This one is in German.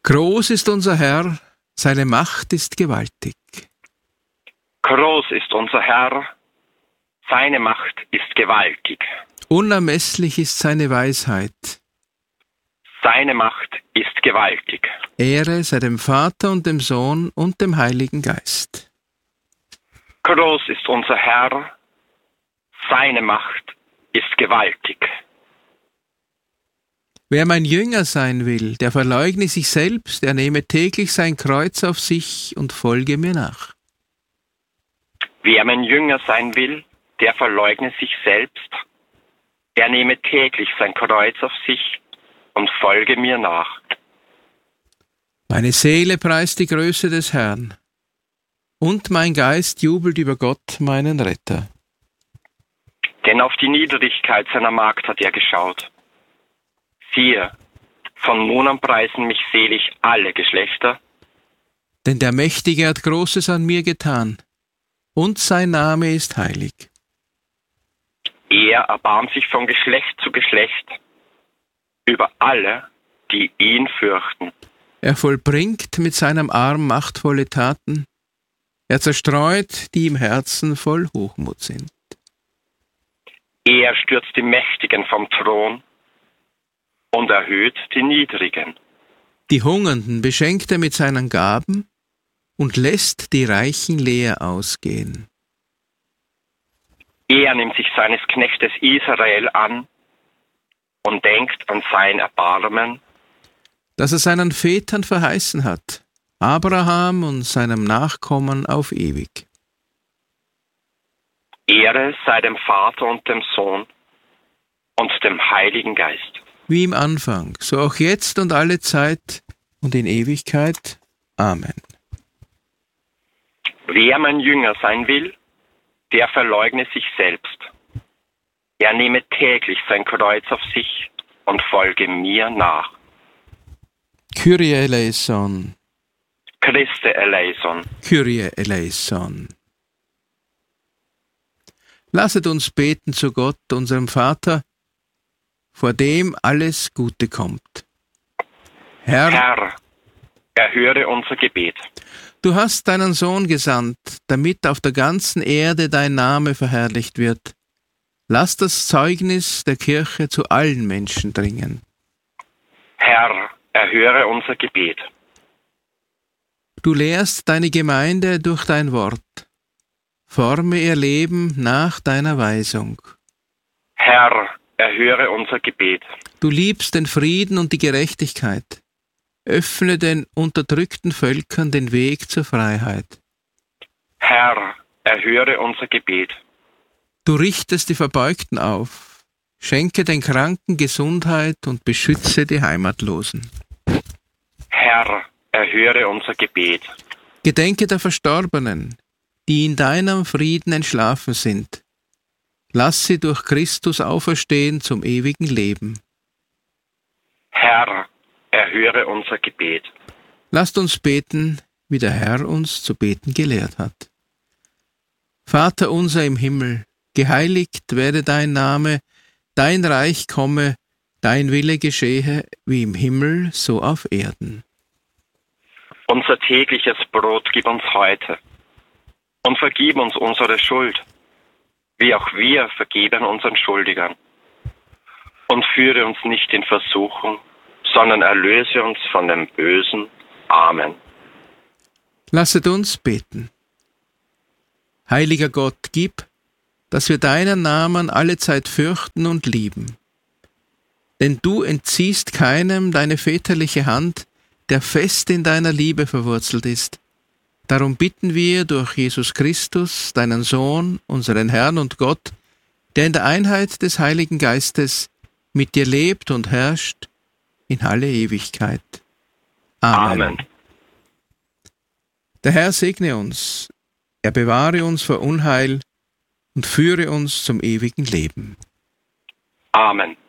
Groß ist unser Herr, seine Macht ist gewaltig. Groß ist unser Herr, seine Macht ist gewaltig. Unermesslich ist seine Weisheit. Seine Macht ist gewaltig. Ehre sei dem Vater und dem Sohn und dem Heiligen Geist. Groß ist unser Herr, seine Macht ist gewaltig. Wer mein Jünger sein will, der verleugne sich selbst, er nehme täglich sein Kreuz auf sich und folge mir nach. Wer mein Jünger sein will, der verleugne sich selbst, er nehme täglich sein Kreuz auf sich und folge mir nach. Meine Seele preist die Größe des Herrn, und mein Geist jubelt über Gott, meinen Retter. Denn auf die Niedrigkeit seiner Magd hat er geschaut. Siehe, von nun an preisen mich selig alle Geschlechter. Denn der Mächtige hat Großes an mir getan, und sein Name ist heilig. Er erbarmt sich von Geschlecht zu Geschlecht über alle, die ihn fürchten. Er vollbringt mit seinem Arm machtvolle Taten. Er zerstreut, die im Herzen voll Hochmut sind. Er stürzt die Mächtigen vom Thron und erhöht die Niedrigen. Die Hungernden beschenkt er mit seinen Gaben und lässt die Reichen leer ausgehen. Er nimmt sich seines Knechtes Israel an und denkt an sein Erbarmen, das er seinen Vätern verheißen hat, Abraham und seinem Nachkommen auf ewig. Ehre sei dem Vater und dem Sohn und dem Heiligen Geist. Wie im Anfang, so auch jetzt und alle Zeit und in Ewigkeit. Amen. Wer mein Jünger sein will, der verleugne sich selbst. Er nehme täglich sein Kreuz auf sich und folge mir nach. Kyrie eleison. Christe eleison. Kyrie eleison. Lasset uns beten zu Gott, unserem Vater, vor dem alles Gute kommt. Herr, erhöre unser Gebet. Du hast deinen Sohn gesandt, damit auf der ganzen Erde dein Name verherrlicht wird. Lass das Zeugnis der Kirche zu allen Menschen dringen. Herr, erhöre unser Gebet. Du lehrst deine Gemeinde durch dein Wort. Forme ihr Leben nach deiner Weisung. Herr, erhöre unser Gebet. Du liebst den Frieden und die Gerechtigkeit. Öffne den unterdrückten Völkern den Weg zur Freiheit. Herr, erhöre unser Gebet. Du richtest die Verbeugten auf. Schenke den Kranken Gesundheit und beschütze die Heimatlosen. Herr, erhöre unser Gebet. Gedenke der Verstorbenen, die in deinem Frieden entschlafen sind. Lass sie durch Christus auferstehen zum ewigen Leben. Herr, erhöre unser Gebet. Lasst uns beten, wie der Herr uns zu beten gelehrt hat. Vater unser im Himmel, geheiligt werde dein Name, dein Reich komme, dein Wille geschehe, wie im Himmel, so auf Erden. Unser tägliches Brot gib uns heute und vergib uns unsere Schuld, wie auch wir vergeben unseren Schuldigern. Und führe uns nicht in Versuchung, sondern erlöse uns von dem Bösen. Amen. Lasset uns beten. Heiliger Gott, gib, dass wir deinen Namen allezeit fürchten und lieben. Denn du entziehst keinem deine väterliche Hand, der fest in deiner Liebe verwurzelt ist. Darum bitten wir durch Jesus Christus, deinen Sohn, unseren Herrn und Gott, der in der Einheit des Heiligen Geistes mit dir lebt und herrscht in alle Ewigkeit. Amen. Amen. Der Herr segne uns, er bewahre uns vor Unheil und führe uns zum ewigen Leben. Amen.